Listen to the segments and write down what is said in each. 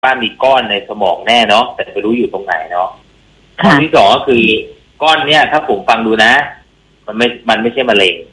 ป้ามีก้อนในสมองแน่เนาะแต่ไม่รู้อยู่ตรงไหนเนาะข้อค่ะที่สองก็คือก้อนเนี่ยถ้าผมฟังดูนะ มันไม่ใช่มะเร็ง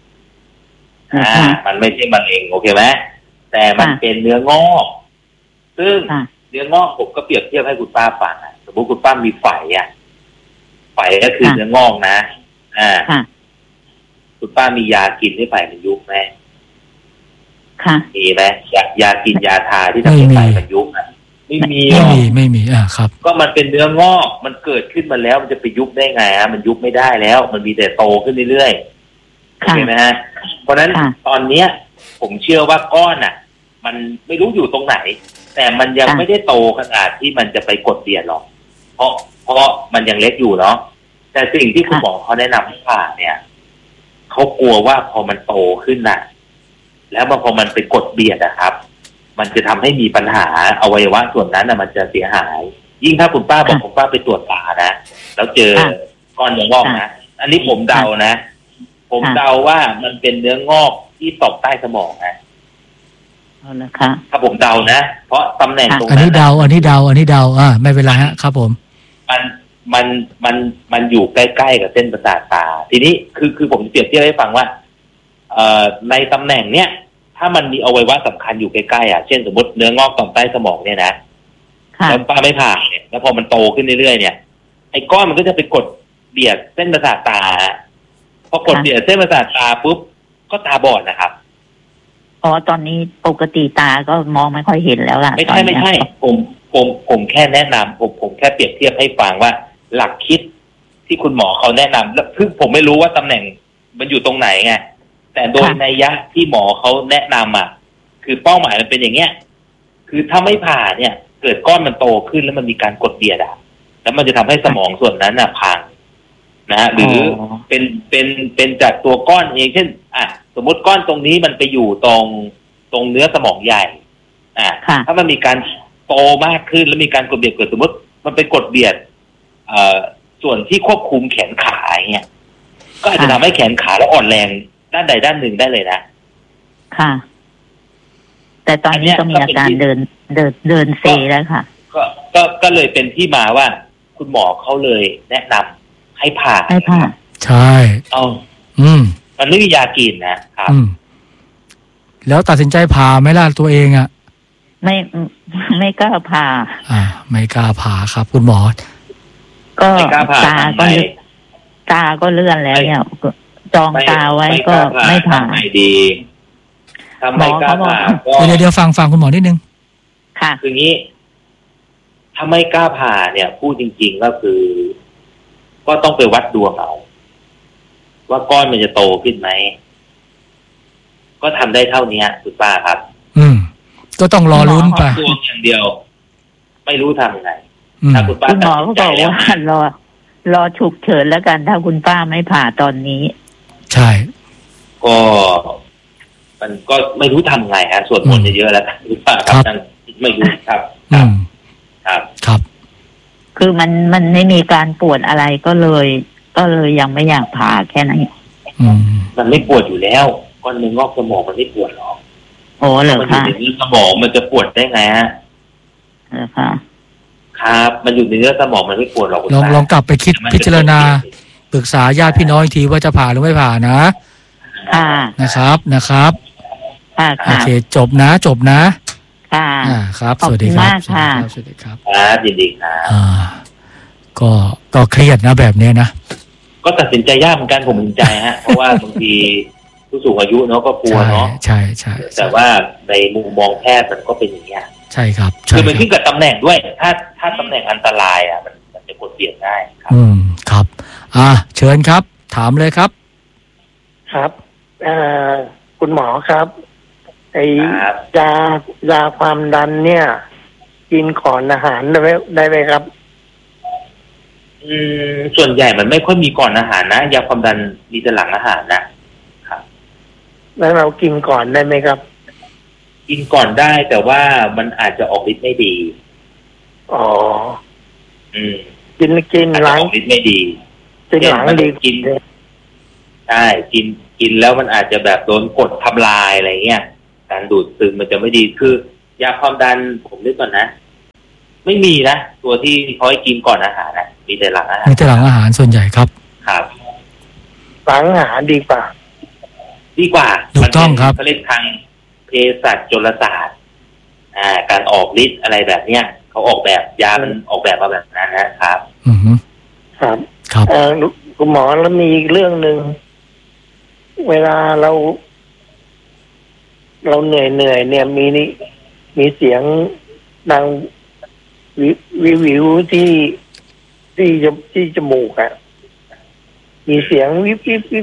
มันไม่ใช่มะเร็งโอเคไหมแต่มันเป็นเนื้องอกซึ่งค่ะเนื้องอกผมก็เปรียบเทียบให้คุณป้าฟังอ่ะสมมติคุณป้ามีไฝอ่ะไฝก็คือเนื้องอกนะค่ะคุณป้ามียากินให้ไฝมันยุบไหมค่ะมีไหมยากินยาทาที่ทำให้ไฝมันยุบอ่ะไม่มีครับก็มันเป็นเนื้องอกมันเกิดขึ้นมาแล้วมันจะไปยุบได้ไงฮะมันยุบไม่ได้แล้วมันมีแต่โตขึ้นเรื่อยๆโอเคไหมฮะเพราะฉะนั้นตอนเนี้ยผมเชื่อว่าก้อนอ่ะมันไม่รู้อยู่ตรงไหนแต่มันยังไม่ได้โตขนาดที่มันจะไปกดเบียดหรอกเพราะมันยังเล็กอยู่เนาะแต่สิ่งที่คุณหมอเขาแนะนำให้ผ่าเนี่ยเขากลัวว่าพอมันโตขึ้นน่ะแล้วพอมันไปกดเบียดอะครับ มันจะทำให้มีปัญหาอวัยวะส่วนนั้นนะมันจะเสียหายยิ่งถ้าคุณป้าบอกคุณป้าไปตรวจตานะแล้วเจอก้อนเนื้องอกนะอันนี้ผมเดานะผมเดาว่ามันเป็นเนื้องอกที่ตกใต้สมองนะถ้าผมเดานะเพราะตำแหน่งตรงนั้นอันนี้เดาไม่เป็นไรฮะครับผมมันอยู่ใกล้ๆกับเส้นประสาทตาทีนี้คือผมจะเปรียบเทียบให้ฟังว่าในตำแหน่งเนี้ยถ้ามันมีอวัยวะสำคัญอยู่ใกล้ๆอ่ะเช่นสมมติเนื้องอกต่อมใต้สมองเนี่ยนะแล้วป้าไม่ผ่าเนี่ยแล้วพอมันโตขึ้นเรื่อยๆเนี่ยไอ้ก้อนมันก็จะไปกดเบียดเส้นประสาทตาพอกดเบียดเส้นประสาทตาปุ๊บก็ตาบอดนะครับอ๋อตอนนี้ปกติตาก็มองไม่ค่อยเห็นแล้วล่ะไม่ใช่ผมแค่แนะนำผมแค่เปรียบเทียบให้ฟังว่าหลักคิดที่คุณหมอเขาแนะนำแล้วคือผมไม่รู้ว่าตำแหน่งมันอยู่ตรงไหนไงแต่โดยนัยยะที่หมอเขาแนะนำอ่ะคือเป้าหมายมันเป็นอย่างเงี้ยคือถ้าไม่ผ่าเนี่ยเกิดก้อนมันโตขึ้นแล้วมันมีการกดเบียดอ่ะแล้วมันจะทำให้สมองส่วนนั้นอ่ะพังนะฮะหรือเป็นจากตัวก้อนเองเช่นสมมติก้อนตรงนี้มันไปอยู่ตรงเนื้อสมองใหญ่ถ้ามันมีการโตมากขึ้นแล้วมีการกดเบียดเกิดสมมติมันไปกดเบียดส่วนที่ควบคุมแขนขาเงี้ยก็อาจจะทำให้แขนขาแล้วอ่อนแรงด้านใดด้านหนึ่งได้เลยนะค่ะแต่ตอนนี้ก็มีอาการเดินเซแล้วค่ะก็เลยเป็นที่มาว่าคุณหมอเขาเลยแนะนำให้ผ่าใช่มันไม่มียากินนะครับแล้วตัดสินใจผ่าไหมล่ะตัวเองอ่ะไม่กล้าผ่าไม่กล้าผ่าครับคุณหมอก็ตาก็เลื่อนแล้วเนี่ยจองตาไว้ก็ไม่ผ่าดีทำไมกล้าผ่าเดี๋ยวฟังคุณหมอนิดนึงค่ะคืองี้ถ้าไม่กล้าผ่าเนี่ยพูดจริงๆก็คือก็ต้องไปวัดดวงเอาว่าก้อนมันจะโตขึ้นไหมก็ทำได้เท่านี้คุณป้าครับก็ต้องรอลุ้นไปดวงอย่างเดียวไม่รู้ทำยังไงถ้าคุณป้าคุณหมอเขาบอกว่ารอฉุกเฉินแล้วกันถ้าคุณป้าไม่ผ่าตอนนี้ใช่ก็มันก็ไม่รู้ทำไงฮะส่วนมนต์เยอะแล้วคุณป้าครับไม่รู้ครับครับคือมันไม่มีการปวดอะไรก็เลยยังไม่อยากผ่าแค่นั้นมันไม่ปวดอยู่แล้วก้อนเนื้องอกสมองมันไม่ปวดหรอกโอ้เหรอคะมันอยู่ในเนื้อสมองมันจะปวดได้ไงฮะเหรอคะครับมันอยู่ในเนื้อสมองมันไม่ปวดหรอกลองกลับไปคิดพิจารณาปรึกษาญาติพี่น้องอีกทีว่าจะผ่าหรือไม่ผ่านะนะครับโอเคจบนะครับสวัสดีครับสวัสดีครับยินดีครับก็เครียดนะแบบนี้นะก็ตัดสินใจยากเหมือนกันผมตัดสินใจฮะเพราะว่าบางทีผู้สูงอายุเนาะก็กลัวเนาะใช่แต่ว่าในมุมมองแพทย์มันก็เป็นอย่างเงี้ยใช่ครับคือมันขึ้นกับตำแหน่งด้วยถ้าตำแหน่งอันตรายมันจะกดเปลี่ยนได้ครับครับเชิญครับถามเลยครับครับคุณหมอครับไอ้ยาความดันเนี่ยกินก่อนอาหารได้ไหมครับส่วนใหญ่มันไม่ค่อยมีก่อนอาหารนะยาความดันมีแต่หลังอาหารนะครับแล้วเรากินก่อนได้ไหมครับกินก่อนได้แต่ว่ามันอาจจะออกฤทธิ์ไม่ดีกินหลังออกฤทธิ์ไม่ดีกินหลังดีกินใช่กินแล้วมันอาจจะแบบโดนกดทำลายอะไรเงี้ยการดูดซึมมันจะไม่ดีคือยาความดันผมนึกก่อนนะไม่มีนะตัวที่เขาให้กินก่อนอาหารนะมีแต่หลังอาหารมีแต่หลังอาหารส่วนใหญ่ครับครับหลังอาหารดีกว่าถูกต้องครับเขาเรียกทางเภสัชจุลศาสตร์การออกฤทธิ์อะไรแบบเนี้ยเขาออกแบบยามันออกแบบมาแบบนั้นนะครับครับครับคุณหมอแล้วมีอีกเรื่องหนึ่งเวลาเราเหนื่อยเนี่ยมีเสียงดังวิวที่จมูกอ่ะมีเสียงวิบ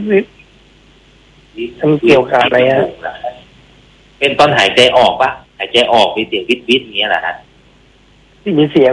มันเกี่ยวกับอะไรฮะเป็นตอนหายใจออกปะหายใจออกมีเสียงวิบอย่างเงี้ยแหละฮะที่มีเสียง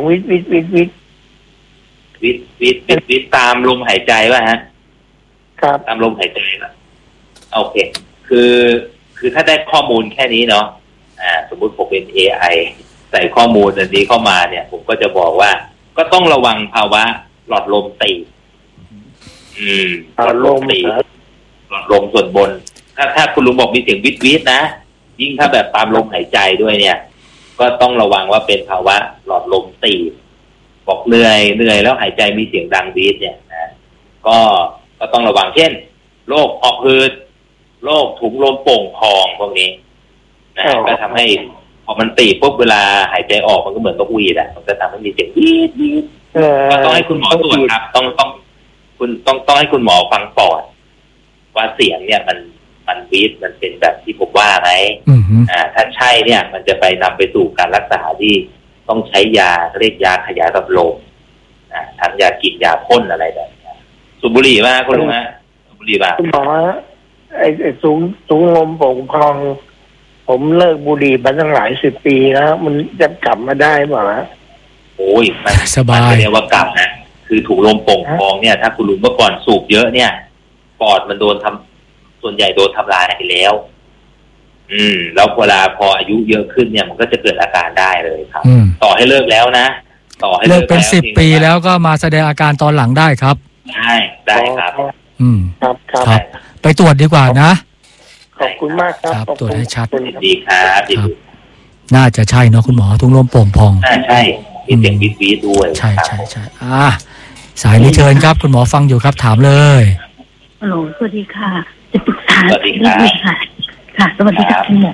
วิบตามลมหายใจป่ะฮะครับตามลมหายใจนะโอเคคือถ้าได้ข้อมูลแค่นี้เนาะสมมุติผมเป็น AI ใส่ข้อมูลอันนี้เข้ามาเนี่ยผมก็จะบอกว่าก็ต้องระวังภาวะหลอดลมตีบหลอดลมตีบหลอดลมส่วนบนถ้าคุณลุงบอกมีเสียงวิดนะยิ่งถ้าแบบตามลมหายใจด้วยเนี่ยก็ต้องระวังว่าเป็นภาวะหลอดลมตีบบอกเหนื่อยแล้วหายใจมีเสียงดังวิดเนี่ยนะก็ต้องระวังเช่นโรคหอบหืดโรคถุงลมโป่งพองพวกนี้นะก็ทำให้พอมันตีปุ๊บเวลาหายใจออกมันก็เหมือนกับวีดมันจะทำให้มีเสียงวีดก็ต้องให้คุณหมอตรวจครับต้องให้คุณหมอฟังปอดว่าเสียงเนี่ยมันวีดมันเป็นแบบที่ผมว่าไหมถ้าใช่เนี่ยมันจะไปนำไปสู่การรักษาที่ต้องใช้ยาเรียกยาขยายหลอดลมทั้งยากินยาพ่นอะไรแบบนี้สูบบุหรี่มากคุณลุงฮะสูบบุหรี่บ้างคุณหมอไอ้สูงลมโป่งพองผมเลิกบุหรี่มาตั้งหลาย10 ปีแล้วมันจะกลับมาได้เปล่าฮะโอ้ยมันสบายเรียกว่ากลับนะคือถูกลมโป่งพองเนี่ยถ้าคุณลุงเมื่อก่อนสูบเยอะเนี่ยปอดมันโดนส่วนใหญ่โดนทำลายไปแล้วแล้วเวลาพออายุเยอะขึ้นเนี่ยมันก็จะเกิดอาการได้เลยครับต่อให้เลิกแล้วนะต่อให้เลิกเป็น10 ปีแล้วก็มาแสดงอาการตอนหลังได้ครับได้ครับครับไปตรวจดีกว่านะขอบคุณมากครับตรวจให้ชัดดีครับน่าจะใช่เนาะคุณหมอทุ่งลมโป่งพองใช่มีเสียงวิดด้วยใช่สายนี้เชิญครับคุณหมอฟังอยู่ครับถามเลยฮัลโหลสวัสดีค่ะจะปรึกษาเรื่องค่ะสวัสดีค่ะคุณหมอ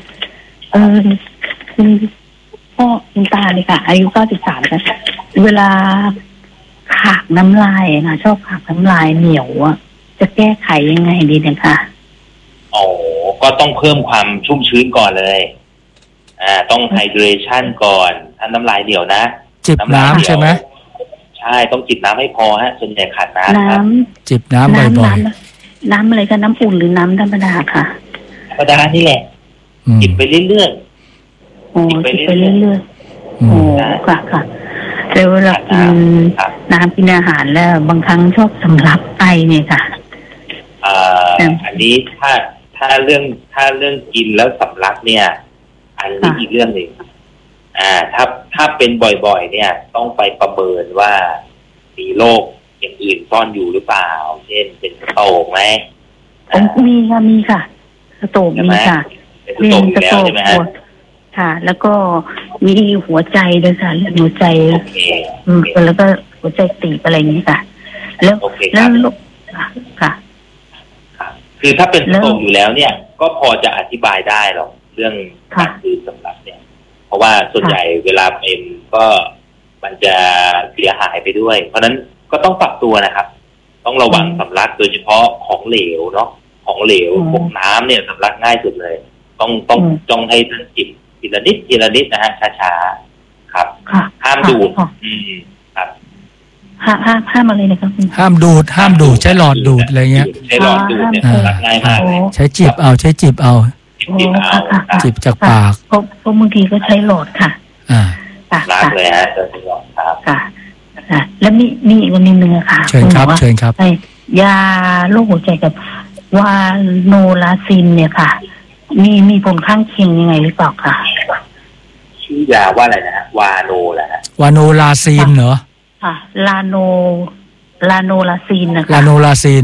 คุณพ่อคุณตาเลยค่ะอายุ93แล้วเวลาขากน้ำลายนะชอบขากน้ำลายเหนียวอ่ะจะแก้ไขยังไงดีนะคะก็ต้องเพิ่มความชุ่มชื้นก่อนเลยต้องไฮเดรชั่นก่อนถ้าน้ำลายเหนียวนะจิบน้ำใช่ไหมใช่ต้องจิบน้ำให้พอฮะส่วนใหญ่ขาดน้ำครับจิบน้ำบ่อยๆน้ำอะไรคะน้ำอุ่นหรือน้ำธรรมดาค่ะธรรมดานี่แหละจิบไปเรื่อยๆจิบไปเรื่อยๆค่ะแล้วเวลากินน้ำกินอาหารแล้วบางครั้งชอบสำลักไตเนี่ยค่ะอันนี้ถ้าเรื่องกินแล้วสำลักเนี่ยอันนี้อีกเรื่องหนึ่งถ้าเป็นบ่อยๆเนี่ยต้องไปประเมินว่ามีโรคอย่างอื่นซ่อนอยู่หรือเปล่าเช่นเป็นสโตรกไหมมีค่ะสโตรกมีค่ะมีสโตรกใช่ไหมฮะค่ะแล้วก็มีหัวใจด้วยค่ะเรื่องหัวใจแล้วก็หัวใจตีบอะไรอย่างนี้ค่ะแล้วค่ะคือถ้าเป็นสโตรกอยู่แล้วเนี่ยก็พอจะอธิบายได้หรอกเรื่องการดื่มสำลักเนี่ยเพราะว่าส่วนใหญ่เวลาเป็นก็มันจะเสียหายไปด้วยเพราะนั้นก็ต้องปรับตัวนะครับต้องระวังสำลักโดยเฉพาะของเหลวเนาะของเหลวพวกน้ำเนี่ยสำลักง่ายสุดเลยต้องให้ท่านจิบทีละนิดนะฮะช้าๆครับห้ามดูดครับห้ามอะไรนะครับห้ามดูดใช้หลอดดูดอะไรเงี้ยใช้หลอดดูดเนี่ยง่ายมากใช้จิบเอาจิบจากปากเพราะบางทีก็ใช้หลอดค่ะรักเลยฮะใช้หลอดครับค่ะแล้วมีอีกวันนึงค่ะเชิญครับยาโรคหัวใจกับวาโนลาซินเนี่ยค่ะมีผลข้างเคียงยังไงหรือเปล่าคะชื่อยาว่าอะไรนะฮะวาโนแหละฮะวาโนลาซินเหรอค่ะลาโนลาซินนะคะลาโนลาซิน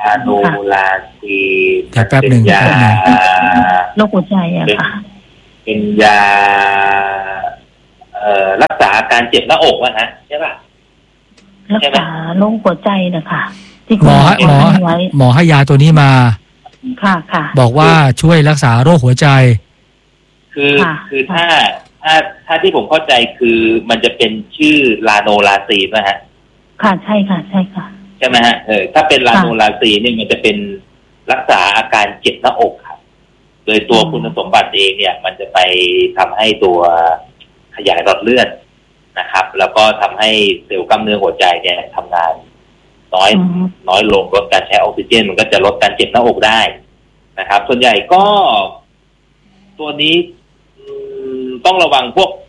แป๊บหนึ่งโรคหัวใจอะค่ะเป็นยารักษาอาการเจ็บหน้าอกนะใช่ป่ะรักษาโรคหัวใจนะคะหมอให้ยาตัวนี้มาค่ะบอกว่าช่วยรักษาโรคหัวใจคือถ้าที่ผมเข้าใจคือมันจะเป็นชื่อลาโนลาซีนนะฮะค่ะใช่ค่ะใช่ไหมฮะถ้าเป็นลาโนลาซีนเนี่ยมันจะเป็นรักษาอาการเจ็บหน้าอกครับโดยตัวคุณสมบัติเองเนี่ยมันจะไปทำให้ตัวขยายหลอดเลือดนะครับแล้วก็ทำให้เซลล์กล้ามเนื้อหัวใจเนี่ยทำงานน้อยลงลดการใช้ออกซิเจนมันก็จะลดการเจ็บหน้าอกได้นะครับส่วนใหญ่ก็ตัวนี้ต้องระวังพวก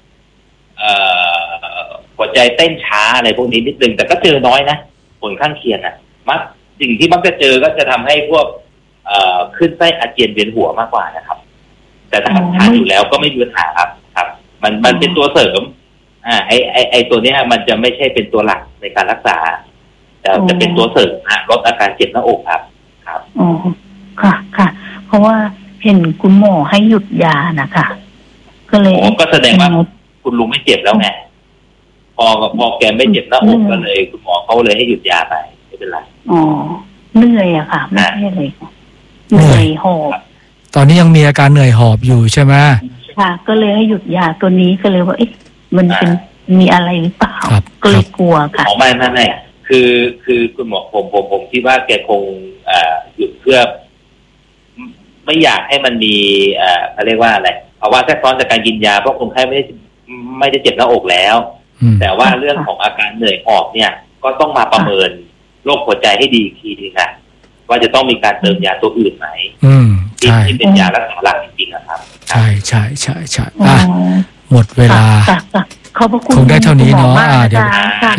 หัวใจเต้นช้าอะไรพวกนี้นิดนึงแต่ก็เจอน้อยนะผลข้างเคียงสิ่งที่มักจะเจอก็จะทำให้พวกขึ้นไส้อาเจียนเวียนหัวมากกว่านะครับแต่ถ้าทานอยู่แล้วก็ไม่มีปัญหาครับมันเป็นตัวเสริมไอตัวนี้มันจะไม่ใช่เป็นตัวหลักในการรักษาแต่จะเป็นตัวเสริมลดอาการเจ็บหน้าอกครับอ๋อค่ะเพราะว่าเห็นคุณหมอให้หยุดยานะคะก็เลยก็แสดงว่าคุณลุงไม่เจ็บแล้วไงพอแกไม่เจ็บหน้าอกก็เลยคุณหมอเขาเลยให้หยุดยาไปไม่เป็นไรเหนื่อยอะค่ะไม่ใช่เลยเหนื่อยหอบตอนนี้ยังมีอาการเหนื่อยหอบอยู่ใช่ไหมค่ะก็เลยให้หยุดยาตัวนี้ก็เลยว่ามันเป็นมีอะไรหรือเปล่าก็เลยกลัวค่ะไม่คือคุณหมอผมคิดว่าแกคงหยุดเพื่อไม่อยากให้มันมีเขาเรียกว่าอะไรภาวะแทรกซ้อนจากการกินยาเพราะคนไข้ไม่ได้เจ็บหน้าอกแล้วแต่ว่าเรื่องของอาการเหนื่อยหอบเนี่ยก็ต้องมาประเมินโรคหัวใจให้ดีอีกทีนึงค่ะว่าจะต้องมีการเติมยาตัวอื่นไหมที่เป็นยารักษาหลักจริงๆนะครับใช่หมดเวลาคงได้เท่านี้เนาะเดี๋ยว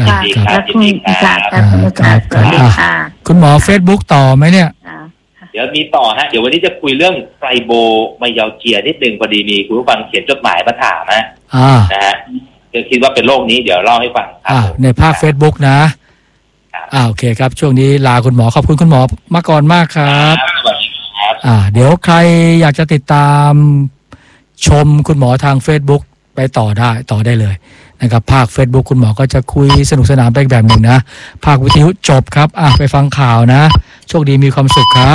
คุณหมอ Facebook ต่อไหมเนี่ยเดี๋ยวมีต่อฮะเดี๋ยววันนี้จะคุยเรื่องไฟโบไมยัลเจียนิดนึงพอดีมีคุณผู้ฟังเขียนจดหมายมาถามนะฮะจะคิดว่าเป็นโรคนี้เดี๋ยวเล่าให้ฟังในภาค Facebook นะโอเคครับช่วงนี้ลาคุณหมอขอบคุณคุณหมอมาก่อนมากครับเดี๋ยวใครอยากจะติดตามชมคุณหมอทาง Facebook ไปต่อได้เลยนะครับภาค Facebook คุณหมอก็จะคุยสนุกสนานไปแบบหนึ่งนะภาควิทยุจบครับไปฟังข่าวนะโชคดีมีความสุขครับ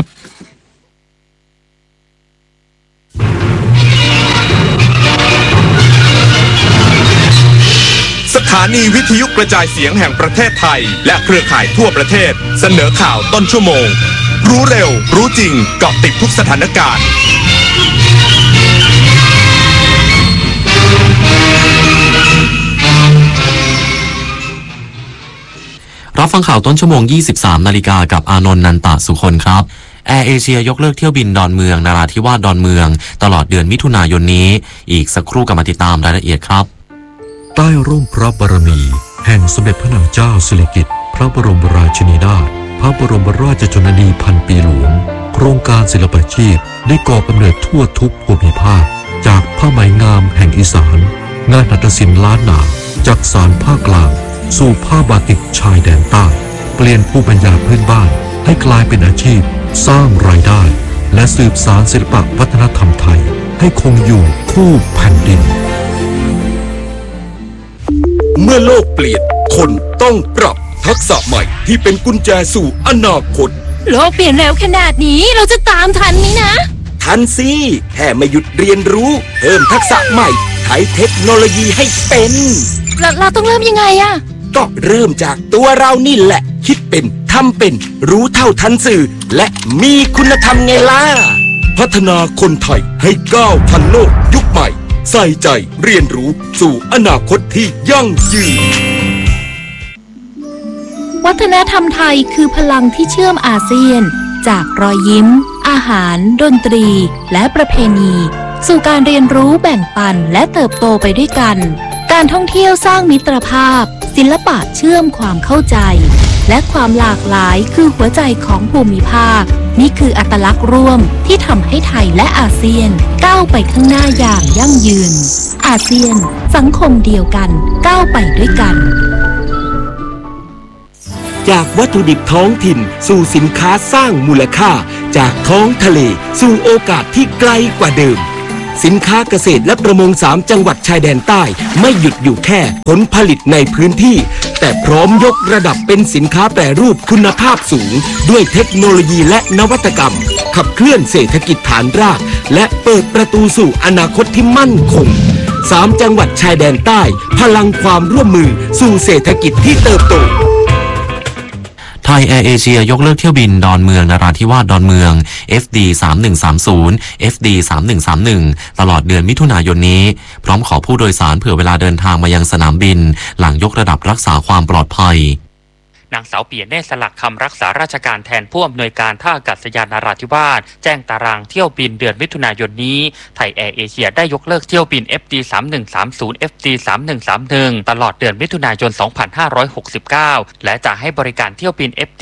สถานีวิทยุกระจายเสียงแห่งประเทศไทยและเครือข่ายทั่วประเทศเสนอข่าวต้นชั่วโมงรู้เร็วรู้จริงเกาะติดทุกสถานการณ์รับฟังข่าวต้นชั่วโมง 23 นาฬิกากับอานนท์ นันตสุคนครับแอร์เอเชียยกเลิกเที่ยวบินดอนเมืองนราธิวาสดอนเมืองตลอดเดือนมิถุนายนนี้อีกสักครู่กลับมาติดตามรายละเอียดครับใต้ร่มพระบารมีแห่งสมเด็จพระนางเจ้าสิริกิติ์พระบรมราชินีนาถพระบรมราชชนนีพันปีหลวงโครงการศิลปาชีพได้ก่อกำเนิดทั่วทุกภูมิภาคจากผ้าไหมงามแห่งอีสานงานหัตถศิลป์ล้านนาจากสานภาคกลางสู่ผ้าบาติกชายแดนใต้เปลี่ยนภูมิปัญญาพื้นบ้านให้กลายเป็นอาชีพสร้างรายได้และสืบสานศิลปวัฒนธรรมไทยให้คงอยู่คู่แผ่นดินเมื่อโลกเปลี่ยนคนต้องปรับทักษะใหม่ที่เป็นกุญแจสู่อนาคตโลกเปลี่ยนเร็วขนาดนี้เราจะตามทันไหมนะทันสิแค่ไม่หยุดเรียนรู้เพิ่มทักษะใหม่ใช้เทคโนโลยีให้เป็นเราต้องเริ่มยังไงอะก็เริ่มจากตัวเรานี่แหละคิดเป็นทำเป็นรู้เท่าทันสื่อและมีคุณธรรมไงล่ะพัฒนาคนไทยให้ก้าวทันโลกยุคใหม่ใส่ใจเรียนรู้สู่อนาคตที่ยั่งยืนวัฒนธรรมไทยคือพลังที่เชื่อมอาเซียนจากรอยยิ้มอาหารดนตรีและประเพณีสู่การเรียนรู้แบ่งปันและเติบโตไปด้วยกันการท่องเที่ยวสร้างมิตรภาพศิลปะเชื่อมความเข้าใจและความหลากหลายคือหัวใจของภูมิภาคนี่คืออัตลักษณ์ร่วมที่ทำให้ไทยและอาเซียนก้าวไปข้างหน้าอย่างยั่งยืนอาเซียนสังคมเดียวกันก้าวไปด้วยกันจากวัตถุดิบท้องถิ่นสู่สินค้าสร้างมูลค่าจากท้องทะเลสู่โอกาสที่ไกลกว่าเดิมสินค้าเกษตรและประมง3จังหวัดชายแดนใต้ไม่หยุดอยู่แค่ผลผลิตในพื้นที่แต่พร้อมยกระดับเป็นสินค้าแปรรูปคุณภาพสูงด้วยเทคโนโลยีและนวัตกรรมขับเคลื่อนเศรษฐกิจฐานรากและเปิดประตูสู่อนาคตที่มั่นคง3จังหวัดชายแดนใต้พลังความร่วมมือสู่เศรษฐกิจที่เติบโตไทยแอร์เอเชียยกเลิกเที่ยวบินดอนเมืองนราธิวาสดอนเมือง FD 3130 FD 3131ตลอดเดือนมิถุนายนนี้พร้อมขอผู้โดยสารเผื่อเวลาเดินทางมายังสนามบินหลังยกระดับรักษาความปลอดภัยนางสาวเปียเนตรสลักคำรักษาราชการแทนผู้อำนวยการท่าอากาศยานนราธิวาสแจ้งตารางเที่ยวบินเดือนมิถุนายนนี้ไทยแอร์เอเชียได้ยกเลิกเที่ยวบิน FD 3130 FD 3131ตลอดเดือนมิถุนายน 2569และจะให้บริการเที่ยวบิน FD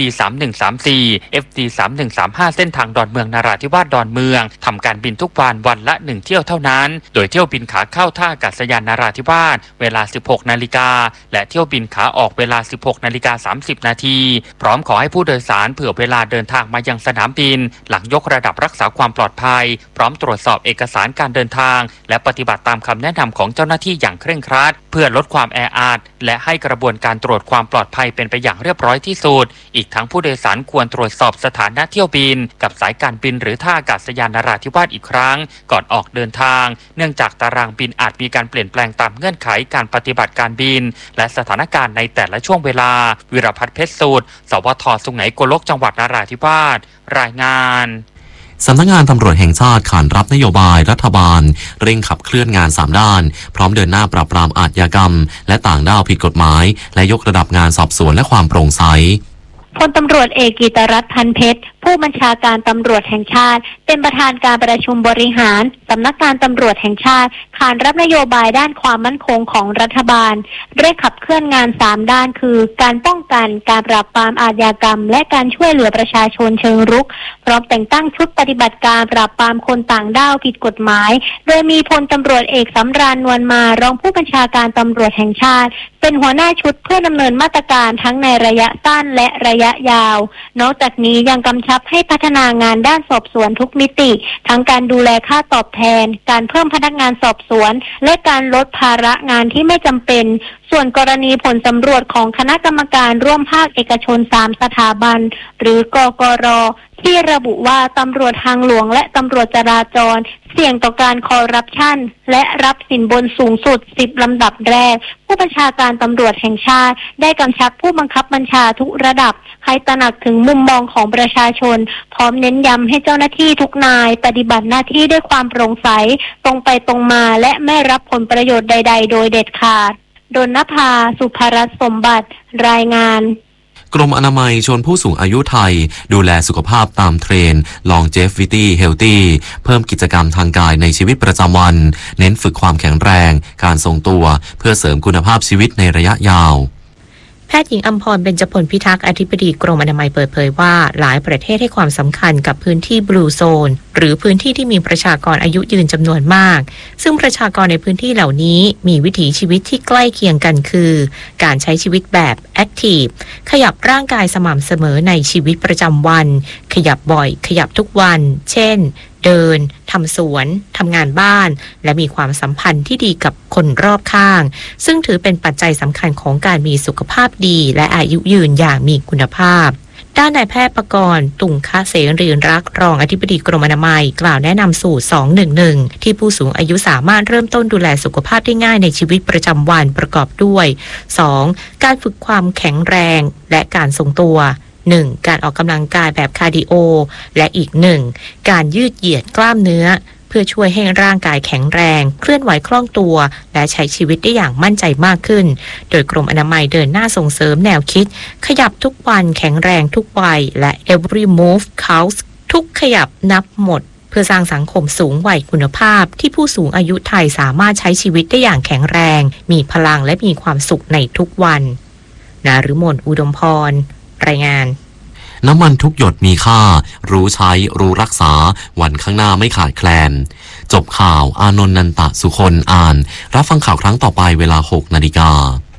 3134 FD 3135เส้นทางดอนเมืองนราธิวาสดอนเมืองทำการบินทุกวันละ1เที่ยวเท่านั้นโดยเที่ยวบินขาเข้าท่าอากาศยานนราธิวาสเวลา 16 นาฬิกาและเที่ยวบินขาออกเวลา 16 นาฬิกา30 นาทีพร้อมขอให้ผู้โดยสารเผื่อเวลาเดินทางมายังสนามบินหลังยกระดับรักษาความปลอดภัยพร้อมตรวจสอบเอกสารการเดินทางและปฏิบัติตามคำแนะนำของเจ้าหน้าที่อย่างเคร่งครัดเพื่อลดความแออัดและให้กระบวนการตรวจความปลอดภัยเป็นไปอย่างเรียบร้อยที่สุดอีกทั้งผู้โดยสารควรตรวจสอบสถานะเที่ยวบินกับสายการบินหรือท่าอากาศยานนราธิวาสอีกครั้งก่อนออกเดินทางเนื่องจากตารางบินอาจมีการเปลี่ยนแปลงตามเงื่อนไขการปฏิบัติการบินและสถานการณ์ในแต่ละช่วงเวลาวิรพัฒน์เพชรสูตรสวท.สุไหงโกลกจังหวัดนราธิวาสรายงานสำนักงานตำรวจแห่งชาติขานรับนโยบายรัฐบาลเร่งขับเคลื่อนงาน3ด้านพร้อมเดินหน้าปราบปรามอาชญากรรมและต่างด้าวผิดกฎหมายและยกระดับงานสอบสวนและความโปร่งใสพลตำรวจเอกกิตรัตน์ พันเพชรผู้บัญชาการตำรวจแห่งชาติเป็นประธานการประชุมบริหารสำนักงานตำรวจแห่งชาติขานรับนโยบายด้านความมั่นคงของรัฐบาลเร่งขับเคลื่อนงาน3ด้านคือการป้องกันการปราบปรามอาชญากรรมและการช่วยเหลือประชาชนเชิงรุกพร้อมแต่งตั้งชุดปฏิบัติการปราบปรามคนต่างด้าวผิดกฎหมายโดยมีพลตำรวจเอกสำราญนวลมารองผู้บัญชาการตำรวจแห่งชาติเป็นหัวหน้าชุดเพื่อดำเนินมาตรการทั้งในระยะสั้นและระยะยาวนอกจากนี้ยังกำชับให้พัฒนางานด้านสอบสวนทุกมิติทั้งการดูแลค่าตอบแทนการเพิ่มพนักงานสอบสวนและการลดภาระงานที่ไม่จำเป็นส่วนกรณีผลสำรวจของคณะกรรมการร่วมภาคเอกชน3สถาบันหรือกกร.ที่ระบุว่าตำรวจทางหลวงและตำรวจจราจรเสี่ยงต่อการคอร์รัปชันและรับสินบนสูงสุด10ลำดับแรกผู้บัญชาการตำรวจแห่งชาติได้กำชับผู้บังคับบัญชาทุกระดับให้ตระหนักถึงมุมมองของประชาชนพร้อมเน้นย้ำให้เจ้าหน้าที่ทุกนายปฏิบัติหน้าที่ด้วยความโปร่งใสตรงไปตรงมาและไม่รับผลประโยชน์ใดๆโดยเด็ดขาดดลนภา สุภรัตน์สมบัติรายงานกรมอนามัยชวนผู้สูงอายุไทยดูแลสุขภาพตามเทรนด์ Longevity Healthy เพิ่มกิจกรรมทางกายในชีวิตประจำวันเน้นฝึกความแข็งแรงการทรงตัวเพื่อเสริมคุณภาพชีวิตในระยะยาวแพทย์หญิงอำพร เบญจพลพิทักษ์อธิบดีกรมอนามัยเปิดเผยว่าหลายประเทศให้ความสำคัญกับพื้นที่บลูโซนหรือพื้นที่ที่มีประชากรอายุยืนจำนวนมากซึ่งประชากรในพื้นที่เหล่านี้มีวิถีชีวิตที่ใกล้เคียงกันคือการใช้ชีวิตแบบแอคทีฟขยับร่างกายสม่ำเสมอในชีวิตประจำวันขยับบ่อยขยับทุกวันเช่นเดินทำสวนทำงานบ้านและมีความสัมพันธ์ที่ดีกับคนรอบข้างซึ่งถือเป็นปัจจัยสำคัญของการมีสุขภาพดีและอายุยืนอย่างมีคุณภาพด้านนายแพทย์ประกรณ์ตุงคะเสรีรักษ์รองอธิบดีกรมอนามัยกล่าวแนะนำสูตร211ที่ผู้สูงอายุสามารถเริ่มต้นดูแลสุขภาพได้ง่ายในชีวิตประจำวันประกอบด้วย 2. การฝึกความแข็งแรงและการทรงตัว1. การออกกำลังกายแบบคาร์ดิโอและอีก 1. การยืดเหยียดกล้ามเนื้อเพื่อช่วยให้ร่างกายแข็งแรงเคลื่อนไหวคล่องตัวและใช้ชีวิตได้อย่างมั่นใจมากขึ้นโดยกรมอนามัยเดินหน้าส่งเสริมแนวคิดขยับทุกวันแข็งแรงทุกวัยและ every move counts ทุกขยับนับหมดเพื่อสร้างสังคมสูงวัยคุณภาพที่ผู้สูงอายุไทยสามารถใช้ชีวิตได้อย่างแข็งแรงมีพลังและมีความสุขในทุกวันนฤมล อุดมพรรายงานน้ำมันทุกหยดมีค่ารู้ใช้รู้รักษาวันข้างหน้าไม่ขาดแคลนจบข่าวอานนท์ นันตะสุคนอ่านรับฟังข่าวครั้งต่อไปเวลา 6 นาฬิกา